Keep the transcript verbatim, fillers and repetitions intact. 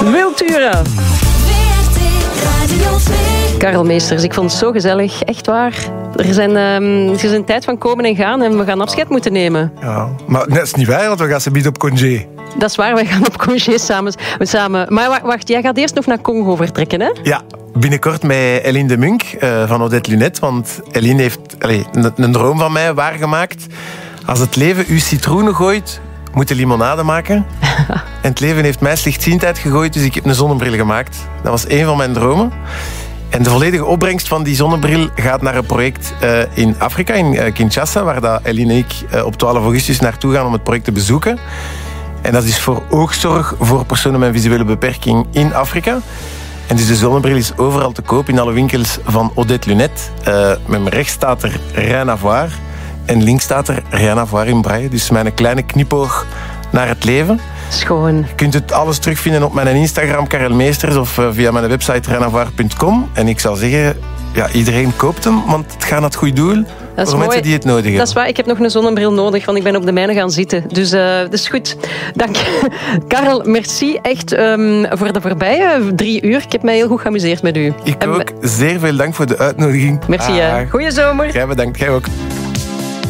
Wildturen. Karel Meesters, ik vond het zo gezellig. Echt waar. Er, zijn, um, er is een tijd van komen en gaan en we gaan afscheid moeten nemen. Ja, maar dat is niet waar, want we gaan ze bieden op congé. Dat is waar, wij gaan op congé samen. samen. Maar wacht, jij gaat eerst nog naar Congo vertrekken, hè? Ja, binnenkort met Eline de Munk uh, van Odette Lunet. Want Eline heeft allez, een, een droom van mij waargemaakt. Als het leven u citroenen gooit, moet je limonade maken. En het leven heeft mij slechtziendheid gegooid, dus ik heb een zonnebril gemaakt. Dat was één van mijn dromen. En de volledige opbrengst van die zonnebril gaat naar een project uh, in Afrika, in uh, Kinshasa, waar dat Eline en ik uh, op twaalf augustus naartoe gaan om het project te bezoeken. En dat is voor oogzorg voor personen met een visuele beperking in Afrika. En dus de zonnebril is overal te koop in alle winkels van Odette Lunet. Uh, met mijn rechts staat er Rien à voir en links staat er Rien à voir in braille. Dus mijn kleine knipoog naar het leven. Schoon. Je kunt het alles terugvinden op mijn Instagram, Karel Meesters, of via mijn website rien à voir punt com. En ik zou zeggen, ja, iedereen koopt hem, want het gaat naar het goede doel. Dat is voor mooi. Mensen die het nodig hebben. Dat is waar, ik heb nog een zonnebril nodig, want ik ben op de mijne gaan zitten. Dus uh, dat is goed. Dank. Karel, merci echt um, voor de voorbije drie uur. Ik heb mij heel goed geamuseerd met u. Ik en ook. Zeer veel dank voor de uitnodiging. Merci. Ah. Goeie zomer. Jij bedankt, jij ook.